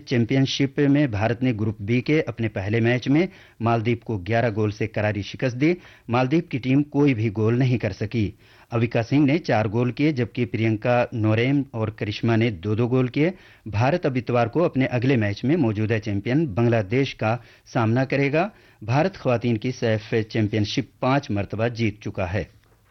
Championship में भारत ने group B के अपने पहले मैच में मालदीव को 11 गोल से करारी शिकस्त दी। मालदीव की टीम कोई भी गोल नहीं कर सकी। अविका सिंह ने 4 गोल किए, जबकि प्रियंका नोरेम और करिश्मा ने 2-2 गोल किए। भारत अब इतवार को अपने अगले मैच में मौजूदा चैंपियन बांग्लादेश का सामना करेगा। भारत खवातीन की सैफ चैंपियनशिप 5 मरतबा जीत चुका है।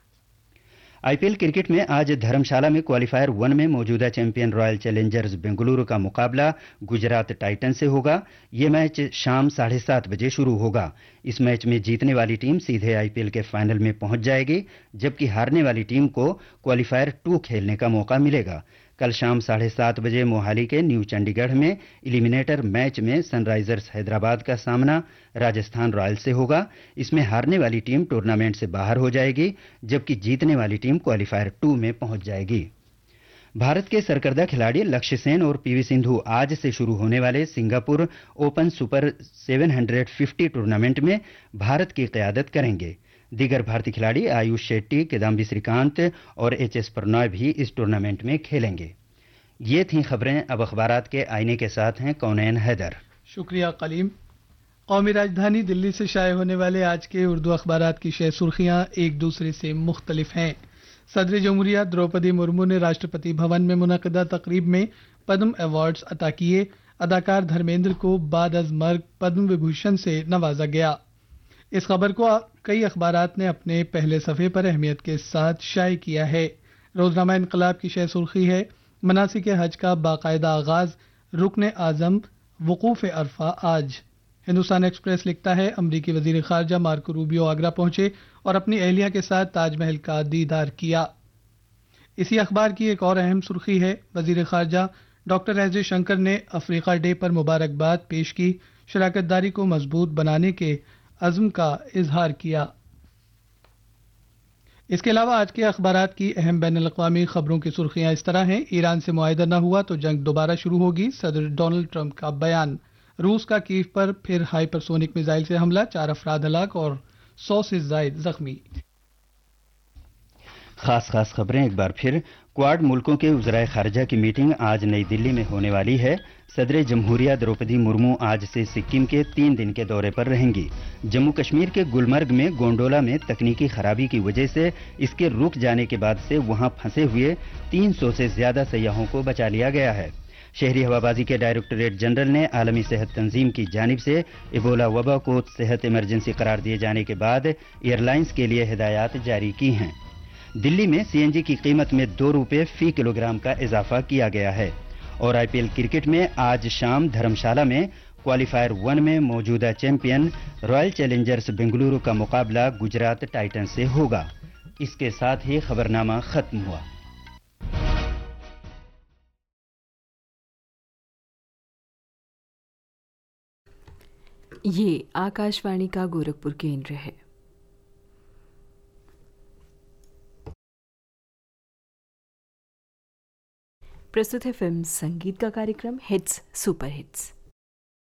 आईपीएल क्रिकेट में आज धर्मशाला में क्वालिफायर 1 में मौजूदा चैंपियन रॉयल चैलेंजर्स बेंगलुरु का मुकाबला गुजरात टाइटन से होगा। ये मैच शाम 7:30 बजे शुरू होगा। इस मैच में जीतने वाली टीम सीधे आईपीएल के फाइनल में पहुंच जाएगी, जबकि हारने वाली टीम को क्वालिफायर 2 खेलने का मौका मिलेगा। कल शाम 7:30 बजे मोहाली के न्यू चंडीगढ़ में एलिमिनेटर मैच में सनराइजर्स हैदराबाद का सामना राजस्थान रॉयल्स से होगा। इसमें हारने वाली टीम टूर्नामेंट से बाहर हो जाएगी, जबकि जीतने वाली टीम क्वालिफायर 2 में पहुंच जाएगी। भारत के सरकर्दा खिलाड़ी लक्ष्य सेन और पीवी सिंधु आज से शुरू होने वाले सिंगापुर ओपन सुपर 750 टूर्नामेंट में भारत की क़यादत करेंगे। दीगर भारतीय खिलाड़ी आयुष शेट्टी, किदाम्बी श्रीकांत और एचएस प्रणॉय भी इस टूर्नामेंट में खेलेंगे। ये थीं खबरें। अब अखबारात के आईने के साथ हैं कौनैन हैदर। शुक्रिया कलीम। कौमी राजधानी दिल्ली से शाये होने वाले आज के उर्दू अखबारात की शेर सुर्खियां एक दूसरे से मुख्तलिफ हैं। सदर जमहूरिया द्रौपदी मुर्मू ने राष्ट्रपति भवन में मुनक़दा तकरीब में पद्म अवार्ड्स अता किए। अदाकार धर्मेंद्र को बाद अज मर्ग पद्म विभूषण से नवाजा गया। इस खबर को कई अखबारात ने अपने पहले सफ़े पर अहमियत के साथ शाये किया है। रोजनामा इनकलाब की शेर सुर्खी है, मनासिक हज का बाकायदा आगाज, रुकन आजम वकूफ़ अरफा आज। हिंदुस्तान एक्सप्रेस लिखता है, अमरीकी वजीर खारजा मार्को रूबियो आगरा पहुंचे और अपनी अहलिया के साथ ताजमहल का दीदार किया। इसी अखबार की एक और अहम सुर्खी है, वजीर खारजा डॉक्टर एस जयशंकर ने अफ्रीका डे पर मुबारकबाद पेश की, शराकतदारी को मजबूत बनाने के अज़्म का इजहार किया। इसके अलावा आज के अखबारात की अहम बैनुल-अक़वामी खबरों की सुर्खियां इस तरह हैं। ईरान से मुआहिदा न हुआ तो जंग दोबारा शुरू होगी, सदर डोनाल्ड ट्रंप का बयान। रूस का कीव पर फिर हाइपरसोनिक मिसाइल से हमला, 4 अफराद हलाक और 100 से ज़ायद जख्मी। खास खबरें एक बार फिर। क्वाड मुल्कों के वज़राए खारजा की मीटिंग आज नई दिल्ली में होने वाली है। सदर जमहूरिया द्रौपदी मुर्मू आज से सिक्किम के 3 दिन के दौरे पर रहेंगी। जम्मू कश्मीर के गुलमर्ग में गोंडोला में तकनीकी खराबी की वजह से इसके रुक जाने के बाद से वहां फंसे हुए 300 से ज्यादा सयाहों को बचा लिया गया है। शहरी हवाबाजी के डायरेक्टरेट जनरल ने आलमी सेहत तंजीम की जानिब से इबोला वबा को सेहत इमरजेंसी करार दिए जाने के बाद एयरलाइंस के लिए हिदायत जारी की हैं। दिल्ली में सीएनजी की कीमत में 2 रुपये फी किलोग्राम का इजाफा किया गया है। और आईपीएल क्रिकेट में आज शाम धर्मशाला में क्वालिफायर 1 में मौजूदा चैंपियन रॉयल चैलेंजर्स बेंगलुरु का मुकाबला गुजरात टाइटन से होगा। इसके साथ ही खबरनामा खत्म हुआ। ये आकाशवाणी का गोरखपुर केंद्र है। प्रस्तुत है फिल्म संगीत का कार्यक्रम हिट्स सुपर हिट्स।